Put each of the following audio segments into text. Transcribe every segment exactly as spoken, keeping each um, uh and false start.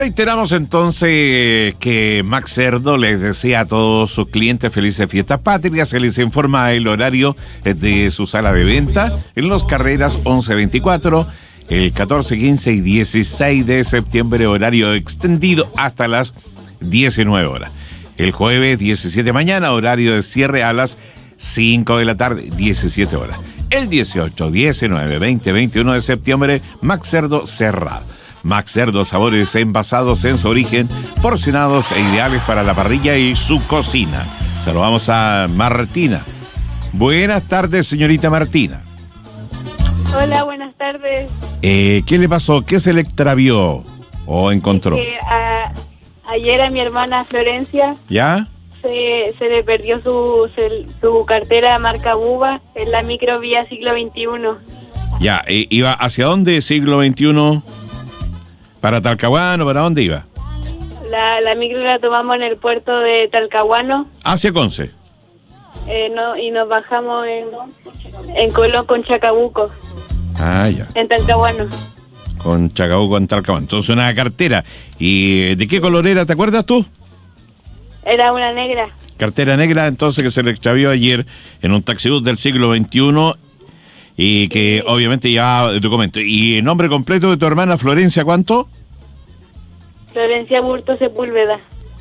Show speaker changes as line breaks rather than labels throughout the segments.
Reiteramos entonces que Max Cerdo les desea a todos sus clientes felices fiestas patrias. Se les informa el horario de su sala de venta en Los Carreras once veinticuatro, el catorce, quince y dieciséis de septiembre, horario extendido hasta las diecinueve horas. El jueves diecisiete mañana, horario de cierre a las cinco de la tarde, diecisiete horas. El dieciocho, diecinueve, veinte, veintiuno de septiembre, Max Cerdo cerrado. Max Cerdo, sabores envasados en su origen, porcionados e ideales para la parrilla y su cocina. Saludamos a Martina. Buenas tardes, señorita Martina.
Hola, buenas tardes.
Eh, ¿Qué le pasó? ¿Qué se le extravió o encontró?
Es que, a, ayer a mi hermana Florencia
¿Ya?
se, se le perdió su, se, su cartera marca Buba en la microvía siglo veintiuno.
Ya, eh, ¿iba hacia dónde siglo veintiuno? ¿Para Talcahuano? ¿Para dónde iba?
La, la micro la tomamos en el puerto de Talcahuano.
Hacia Conce.
Eh, no, y nos bajamos en, en Colón con Chacabuco.
Ah, ya.
En Talcahuano.
Con Chacabuco en Talcahuano. Entonces una cartera. ¿Y de qué color era? ¿Te acuerdas tú?
Era una negra.
Cartera negra, entonces, que se le extravió ayer en un taxibús del siglo veintiuno y que sí, obviamente llevaba documento. ¿Y el nombre completo de tu hermana Florencia cuánto?
Florencia Aburto Sepúlveda.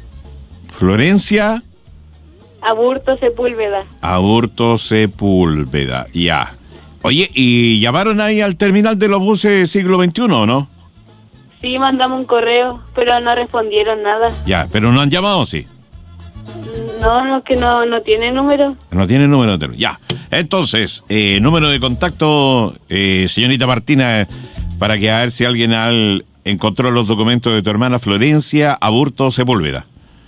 Florencia
Aburto Sepúlveda.
Aburto Sepúlveda, ya. Oye, ¿y llamaron ahí al terminal de los buses siglo veintiuno o no?
Sí, mandamos un correo, pero no respondieron nada.
Ya, pero no han llamado, sí.
No, no, que no, no tiene número.
No tiene número de teléfono. Ya. Entonces, eh, número de contacto, eh, señorita Martina, para que a ver si alguien al, encontró los documentos de tu hermana Florencia Aburto Sepúlveda.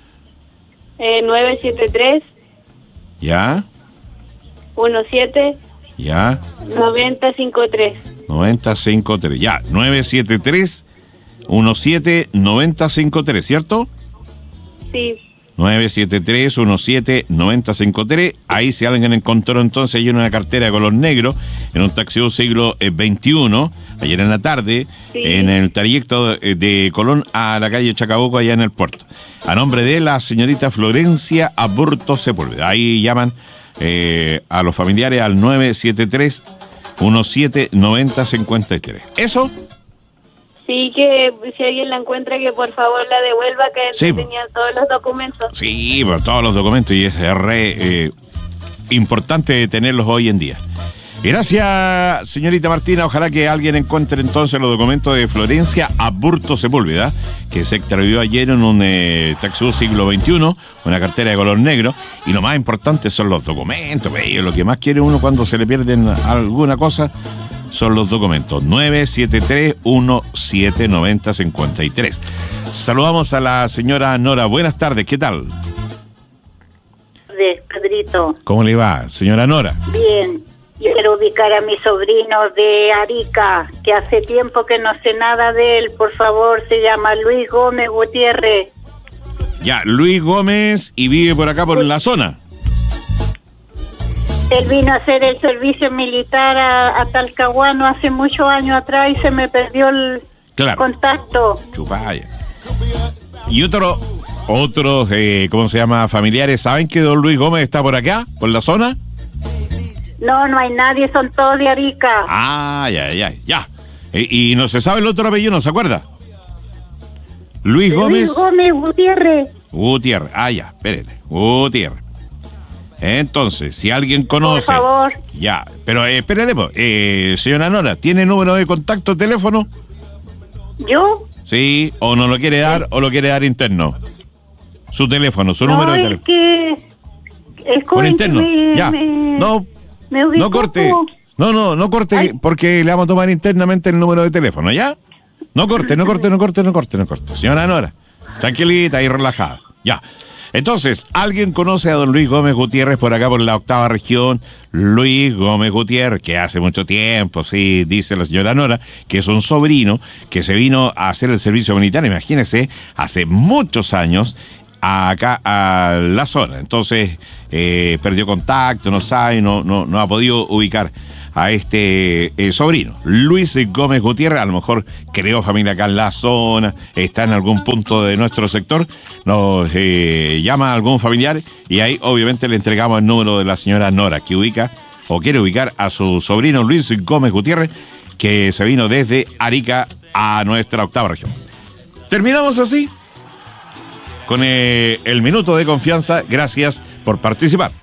Eh, nueve siete tres.
Ya.
diecisiete.
Ya.
noventa cincuenta y tres.
noventa cincuenta y tres. Ya. nueve siete tres, diecisiete, noventa cincuenta y tres, ¿cierto?
Sí.
nueve siete tres, diecisiete, noventa cincuenta y tres. Ahí si alguien encontró entonces ayer una cartera de color negro en un taxibús siglo veintiuno, ayer en la tarde, sí, en el trayecto de Colón a la calle Chacabuco, allá en el puerto. A nombre de la señorita Florencia Aburto Sepúlveda. Ahí llaman eh, a los familiares al nueve siete tres, diecisiete, noventa cincuenta y tres. ¿Eso?
Sí, que si alguien la encuentra, que por favor la devuelva, que sí, tenía todos los documentos.
Sí, por todos los documentos, y es re eh, importante tenerlos hoy en día. Gracias, señorita Martina. Ojalá que alguien encuentre entonces los documentos de Florencia Aburto Sepúlveda, que se extravió ayer en un eh, taxibús siglo veintiuno, una cartera de color negro, y lo más importante son los documentos. Bello, lo que más quiere uno cuando se le pierden alguna cosa son los documentos. nueve siete tres, diecisiete, noventa cincuenta y tres. Saludamos a la señora Nora. Buenas tardes, ¿qué tal?
De Pedrito.
¿Cómo le va, señora Nora?
Bien. Quiero ubicar a mi sobrino de Arica, que hace tiempo que no sé nada de él. Por favor, se llama Luis Gómez Gutiérrez.
Ya, Luis Gómez, y vive por acá, por la zona.
Él vino a hacer el servicio militar a, a Talcahuano hace muchos años atrás y se me perdió el claro. contacto.
Chupaya. Y otro, otros, eh, ¿cómo se llama? Familiares, ¿saben que don Luis Gómez está por acá, por la zona?
No, no hay nadie, son todos de Arica.
Ah, ya, ya, ya. Y, y no se sabe el otro apellido, ¿no se acuerda? Luis, Luis Gómez.
Luis Gómez Gutiérrez.
Gutiérrez, ah, ya, espérele, Gutiérrez. Entonces, si alguien conoce...
Por favor.
Ya, pero eh, espérale, eh, señora Nora, ¿tiene número de contacto, teléfono?
¿Yo?
Sí, o no lo quiere dar, sí, o lo quiere dar interno. Su teléfono, su
no,
número de
es
teléfono.
Que... Es
por interno, me, ya, me, no,
me
no corte, no, no, no corte, ay, porque le vamos a tomar internamente el número de teléfono, ¿ya? No corte, no corte, no corte, no corte, no corte. Señora Nora, tranquilita y relajada, ya. Entonces, ¿alguien conoce a don Luis Gómez Gutiérrez por acá, por la octava región? Luis Gómez Gutiérrez, que hace mucho tiempo, sí, dice la señora Nora, que es un sobrino que se vino a hacer el servicio militar, imagínese, hace muchos años, acá a la zona. Entonces eh, perdió contacto, no sabe, no, no, no ha podido ubicar a este eh, sobrino. Luis Gómez Gutiérrez, a lo mejor creó familia acá en la zona, está en algún punto de nuestro sector, nos eh, llama a algún familiar y ahí obviamente le entregamos el número de la señora Nora, que ubica o quiere ubicar a su sobrino Luis Gómez Gutiérrez, que se vino desde Arica a nuestra octava región. Terminamos así con eh, el minuto de confianza. Gracias por participar.